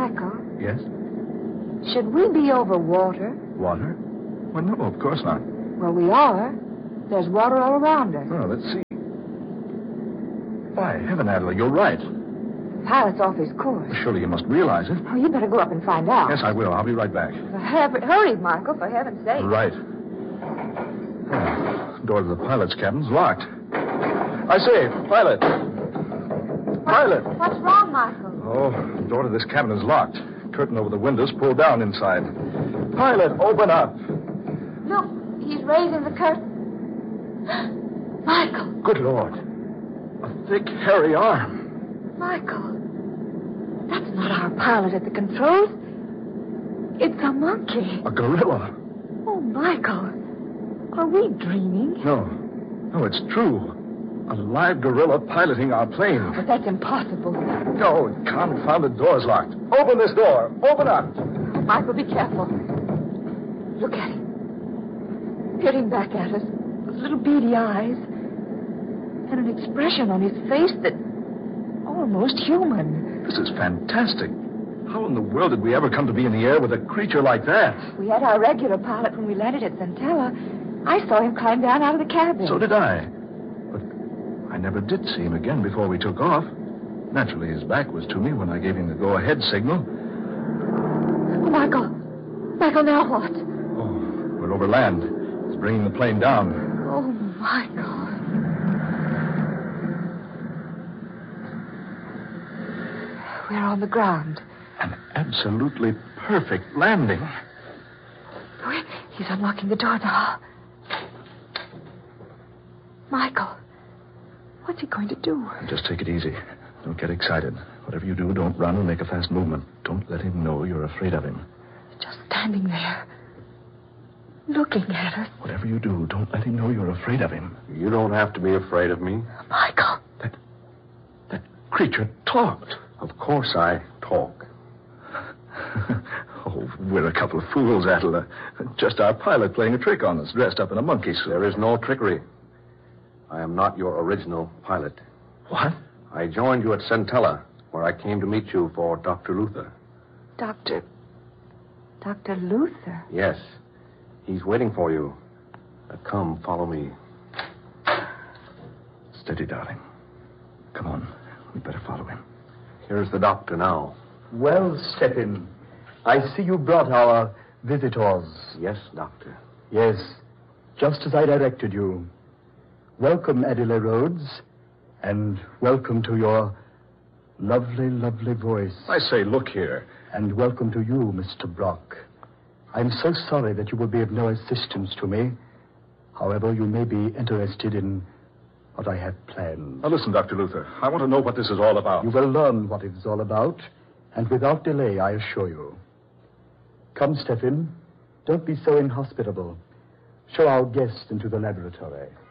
Michael, Yes? should we be over water? Water? Well, no, of course not. Well, we are. There's water all around us. Oh, let's see. By heaven, Adela, you're right. The pilot's off his course. Well, surely you must realize it. Oh, you better go up and find out. Yes, I will. I'll be right back. Hurry, Michael, for heaven's sake. Right. Oh, door to the pilot's cabin's locked. I say, pilot. Pilot. What's wrong, Michael? Oh, the door to this cabin is locked. Curtain over the windows pulled down inside. Pilot, open up. Look, he's raising the curtain. Michael. Good Lord. A thick, hairy arm. Michael. That's not our pilot at the controls. It's a monkey. A gorilla. Oh, Michael. Are we dreaming? No, it's true. A live gorilla piloting our plane. But that's impossible. No, confounded door's locked. Open this door. Open up. Michael, be careful. Look at him. Peering back at us. With little beady eyes. And an expression on his face that... almost human. This is fantastic. How in the world did we ever come to be in the air with a creature like that? We had our regular pilot when we landed at Centella. I saw him climb down out of the cabin. So did I. But I never did see him again before we took off. Naturally, his back was to me when I gave him the go-ahead signal. Oh, Michael. Michael, now what? Oh, we're over land. He's bringing the plane down. Oh, Michael. We're on the ground. An absolutely perfect landing. Oh, he's unlocking the door now. Michael, what's he going to do? Just take it easy. Don't get excited. Whatever you do, don't run and make a fast movement. Don't let him know you're afraid of him. Just standing there, looking at us. Whatever you do, don't let him know you're afraid of him. You don't have to be afraid of me. Michael. That creature talked. Of course I talk. Oh, we're a couple of fools, Adela. Just our pilot playing a trick on us, dressed up in a monkey suit. There is no trickery. I am not your original pilot. What? I joined you at Centella, where I came to meet you for Dr. Luther. Dr. Luther? Yes. He's waiting for you. Come, follow me. Steady, darling. Come on. We'd better follow him. Here's the doctor now. Well, step in. I see you brought our visitors. Yes, doctor. Yes, just as I directed you. Welcome, Adela Rhodes, and welcome to your lovely, lovely voice. I say, look here. And welcome to you, Mr. Brock. I'm so sorry that you will be of no assistance to me. However, you may be interested in what I have planned. Now, listen, Dr. Luther. I want to know what this is all about. You will learn what it's all about, and without delay, I assure you. Come, Stephen. Don't be so inhospitable. Show our guest into the laboratory.